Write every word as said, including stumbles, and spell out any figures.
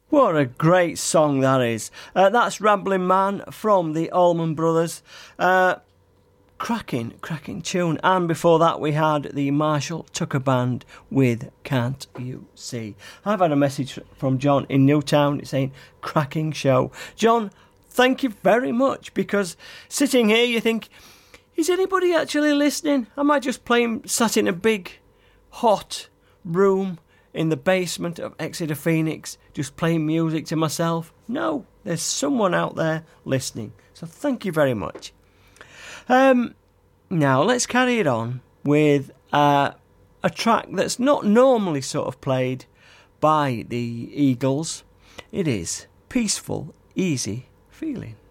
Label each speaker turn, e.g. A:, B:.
A: What a great song that is. Uh, that's Rambling Man from the Allman Brothers. Uh, cracking, cracking tune. And before that we had the Marshall Tucker Band with Can't You See. I've had a message from John in Newtown saying, cracking show. John, thank you very much, because sitting here you think, is anybody actually listening? Am I just playing, sat in a big, hot room in the basement of Exeter Phoenix, just playing music to myself? No, there's someone out there listening. So thank you very much. Um, now let's carry it on with uh, a track that's not normally sort of played by the Eagles. It is Peaceful, Easy Feeling.